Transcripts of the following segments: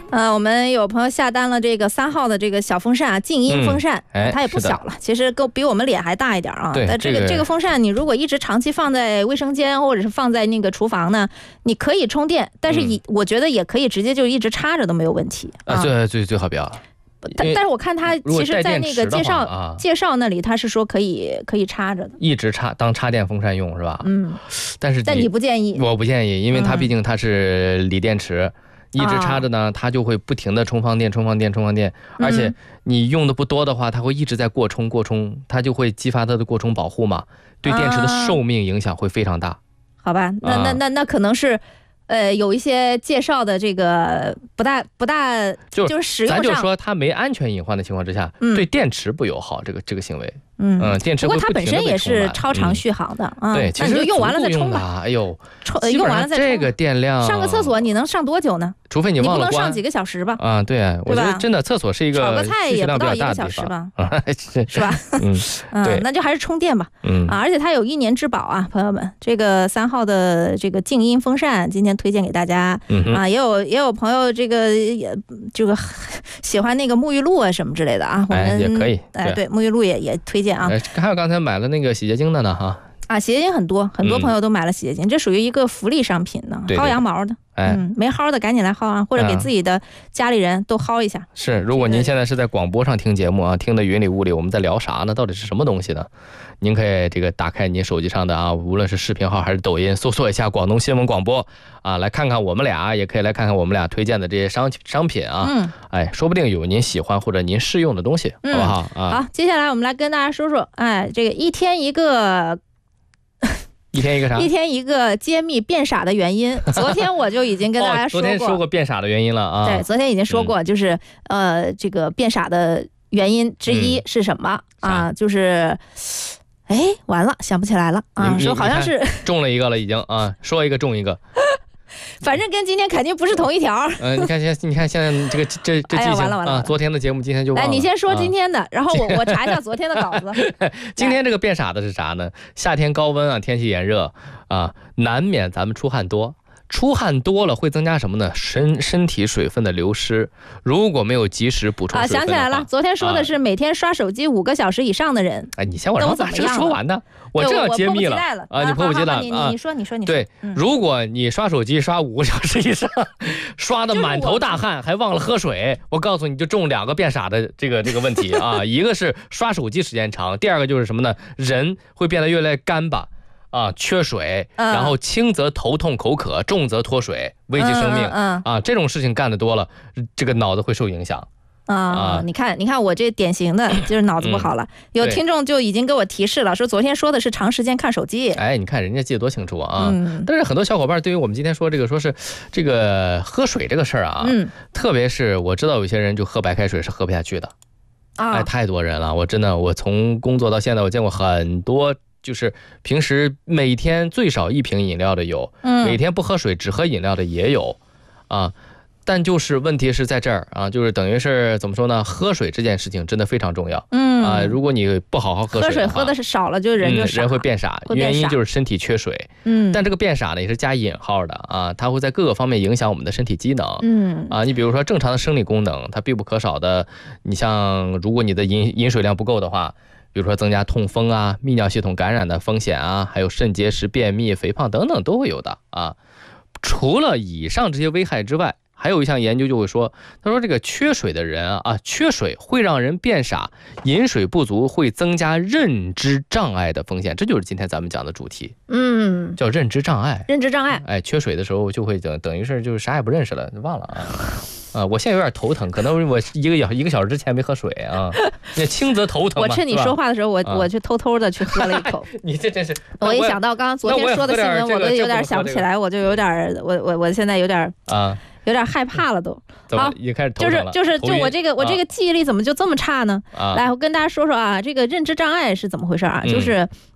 我们有朋友下单了这个3号的这个小风扇啊，静音风扇，它也不小了，其实比我们脸还大一点啊。但这个风扇，你如果一直长期放在卫生间或者是放在那个厨房呢，你可以充电，但是我觉得也可以直接就一直插着都没有问题啊。 最好不要。 但是我看他其实在那个介绍那里，他是说可以插着的， 一直当插电风扇用是吧？但你不建议？ 我不建议，因为它毕竟它是锂电池。一直插着呢，它就会不停的充放电，而且你用的不多的话，它会一直在过充，它就会激发它的过充保护嘛，对电池的寿命影响会非常大。 好吧，那可能是。有一些介绍的这个不大，就是使用上， 咱就说它没安全隐患的情况之下，对电池不友好，这个行为。电池不过它本身也是超长续航的啊。 对，其实那你就用完了再充吧。 哎呦， 用完了再充。 这个电量， 上个厕所你能上多久呢？ 除非你忘了关。 你不能上几个小时吧？ 啊，对，我觉得真的厕所是一个炒个菜也不到1个小时吧？是吧？对，那就还是充电吧。而且它有1年质保啊，朋友们。这个3号的这个静音风扇，今天推荐给大家啊。也有朋友这个喜欢那个沐浴露啊什么之类的啊，我们也可以。 对，沐浴露也推荐啊。 还有刚才买了那个洗洁精的呢哈。 洗洁精很多朋友都买了洗洁精，这属于一个福利商品呢，薅羊毛的。没薅的赶紧来薅啊，或者给自己的家里人都薅一下。 是，如果您现在是在广播上听节目啊，听得云里雾里，我们在聊啥呢？到底是什么东西呢？您可以这个打开您手机上的啊，无论是视频号还是抖音，搜索一下广东新闻广播啊，来看看我们俩，也可以来看看我们俩推荐的这些商品啊。说不定有您喜欢或者您适用的东西，好不好啊？ 好，接下来我们来跟大家说说，这个一天一个啥？一天一个揭秘变傻的原因。昨天我就已经跟大家说过， 昨天说过变傻的原因了啊。 对，昨天已经说过，就是这个变傻的原因之一是什么啊？就是完了，想不起来了啊。说好像是中了一个了已经啊，说一个中一个。 反正跟今天肯定不是同一条。 你看现在这记性完了啊，昨天的节目今天就忘了。 来，你先说今天的，然后我查一下昨天的稿子。 今天这个变傻的是啥呢？夏天高温啊，天气炎热啊，难免咱们出汗多。出汗多了会增加什么呢？身体水分的流失，如果没有及时补充水分的话， 想起来了，昨天说的是每天刷手机5个小时以上的人。 你先我让我把这个说完呢，我这样揭秘了啊！你迫不及待了，你说。 对，如果你刷手机刷5个小时以上，刷的满头大汗，还忘了喝水，我告诉你就中2个变傻的这个问题啊！一个是刷手机时间长，第二个就是什么呢？人会变得越来越干巴。缺水，然后轻则头痛口渴，重则脱水，危及生命。这种事情干得多了，这个脑子会受影响。 你看我这典型的就是脑子不好了。有听众就已经给我提示了，说昨天说的是长时间看手机。 你看人家记得多清楚啊。但是很多小伙伴对于我们今天说这个，说是这个喝水这个事儿啊，特别是我知道有些人就喝白开水是喝不下去的。太多人了，我从工作到现在，我见过很多。就是平时每天最少1瓶饮料的有，每天不喝水只喝饮料的也有，但就是问题是在这儿啊，就是等于是怎么说呢？喝水这件事情真的非常重要。如果你不好好喝水喝的是少了，就人会变傻，原因就是身体缺水。但这个变傻呢也是加引号的啊，它会在各个方面影响我们的身体机能。你比如说正常的生理功能，它必不可少的。你像如果你的饮水量不够的话。比如说增加痛风啊、泌尿系统感染的风险啊，还有肾结石、便秘、肥胖等等都会有的啊。除了以上这些危害之外，还有一项研究就会说，他说这个缺水的人缺水会让人变傻，饮水不足会增加认知障碍的风险，这就是今天咱们讲的主题。叫认知障碍。缺水的时候就会等于是就是啥也不认识了，忘了我现在有点头疼，可能我一个小时之前没喝水啊。那轻则头疼。 我趁你说话的时候，我去偷偷的去喝了一口。 你这真是。 我一想到刚刚昨天说的新闻，我都有点想不起来，我就有点我现在有点有点害怕了都。 好，也开始头疼了。 就我这个记忆力怎么就这么差呢？来，我跟大家说说啊，这个认知障碍是怎么回事啊？就是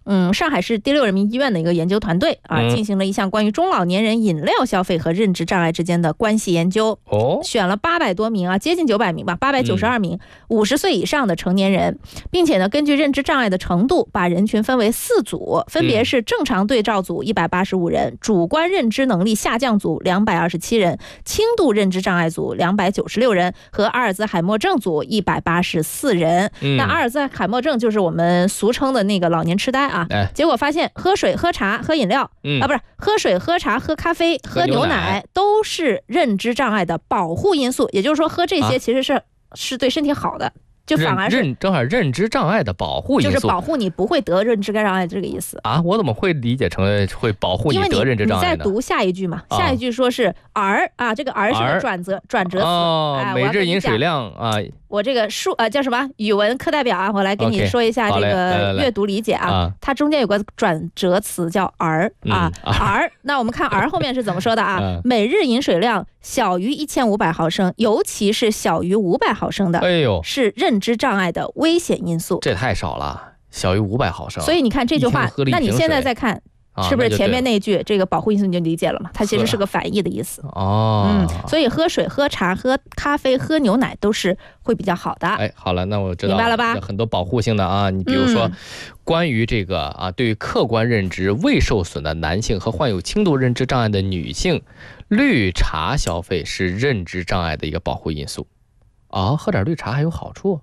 上海市第6人民医院的一个研究团队啊，进行了一项关于中老年人饮料消费和认知障碍之间的关系研究。选了800多名啊，接近900名吧，892名50岁以上的成年人，并且呢，根据认知障碍的程度，把人群分为4组，分别是正常对照组185人，主观认知能力下降组227人，轻度认知障碍组296人和阿尔兹海默症组184人。那阿尔兹海默症就是我们俗称的那个老年痴呆啊。结果发现喝水、喝茶、喝饮料不是喝水、喝茶、喝咖啡、喝牛奶都是认知障碍的保护因素，也就是说喝这些其实是对身体好的。就反而是正好认知障碍的保护因素， 就是保护你不会得认知障碍这个意思啊。我怎么会理解成会保护你得认知障碍呢？ 因为你再读下一句嘛，下一句说是儿啊，这个儿是个转折词每日饮水量啊。 我这个叫什么语文课代表啊，我来给你说一下这个阅读理解啊。它中间有个转折词叫儿啊，儿。那我们看儿后面是怎么说的啊？每日饮水量小于1500毫升，尤其是小于500毫升的，是认知障碍的危险因素。 这也太少了，小于500毫升。 所以你看这句话，那你现在再看。是不是前面那句这个保护因素你就理解了嘛？它其实是个反义的意思所以喝水、喝茶、喝咖啡、喝牛奶都是会比较好的。 好了，那我知道明白了吧？ 很多保护性的啊，你比如说关于这个啊，对于客观认知未受损的男性和患有轻度认知障碍的女性，绿茶消费是认知障碍的一个保护因素喝点绿茶还有好处。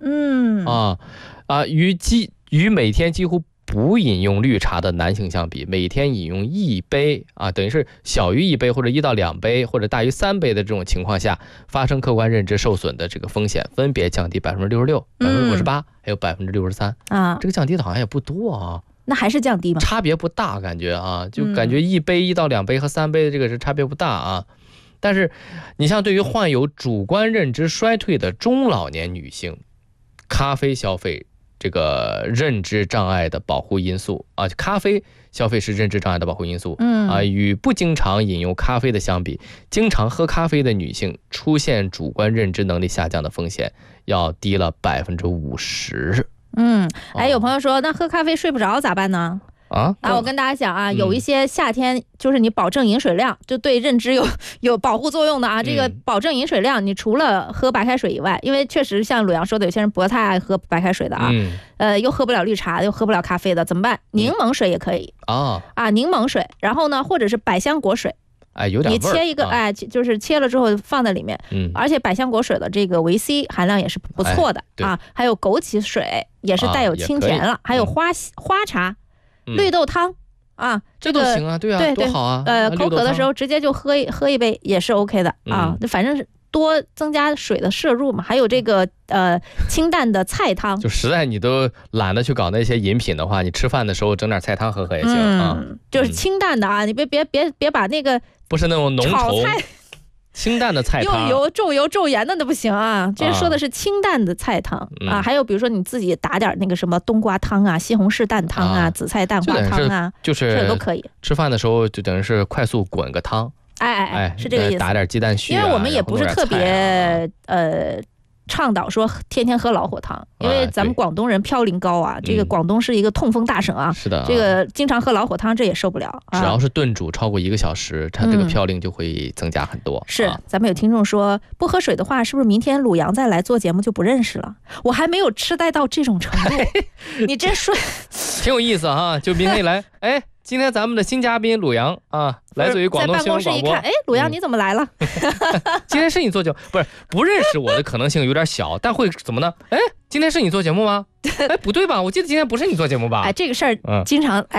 与每天几乎不饮用绿茶的男性相比，每天饮用1杯等于是小于1杯或者1到2杯或者大于3杯的这种情况下，发生客观认知受损的这个风险分别降低66%、58%还有63%这个降低的好像也不多啊。 那还是降低吗？ 差别不大，感觉就感觉1杯、1到2杯和3杯的这个是差别不大啊。但是你像对于患有主观认知衰退的中老年女性，咖啡消费这个认知障碍的保护因素咖啡消费是认知障碍的保护因素与不经常饮用咖啡的相比，经常喝咖啡的女性出现主观认知能力下降的风险要低了50%。 有朋友说，那喝咖啡睡不着咋办呢？我跟大家讲有一些夏天就是你保证饮水量，就对认知有保护作用的这个保证饮水量，你除了喝白开水以外，因为确实像鲁阳说的，有些人不太爱喝白开水的又喝不了绿茶，又喝不了咖啡的，怎么办？柠檬水也可以柠檬水，然后呢，或者是百香果水。 有点味儿。 你切一个就是切了之后放在里面而且百香果水的这个维 C 含量也是不错的还有枸杞水也是带有清甜了还有花茶绿豆汤这都行啊，对多好啊！ 口渴的时候直接就喝一杯也是 OK 的反正是多增加水的摄入嘛。还有这个清淡的菜汤， 就实在你都懒得去搞那些饮品的话，你吃饭的时候整点菜汤喝也行就是清淡的你别把那个不是那种浓稠清淡的菜汤， 用油重盐的那不行这说的是清淡的菜汤还有比如说你自己打点那个什么冬瓜汤西红柿蛋汤紫菜蛋花汤就是这都可以。 吃饭的时候就等于是快速滚个汤， 是这个意思。 打点鸡蛋絮因为我们也不是特别倡导说天天喝老火汤，因为咱们广东人嘌呤高这个广东是一个痛风大省是的这个经常喝老火汤这也受不了只要是炖煮超过1个小时，它这个嘌呤就会增加很多是咱们有听众说不喝水的话，是不是明天鲁阳再来做节目就不认识了？我还没有痴呆到这种程度你真说挺有意思就明天一来今天咱们的新嘉宾鲁阳来自于广东新闻广播。在办公室一看，鲁阳你怎么来了？ 今天是你做节目，不认识我的可能性有点小，但会怎么呢？今天是你做节目吗？不对吧？我记得今天不是你做节目吧？ 这个事儿经常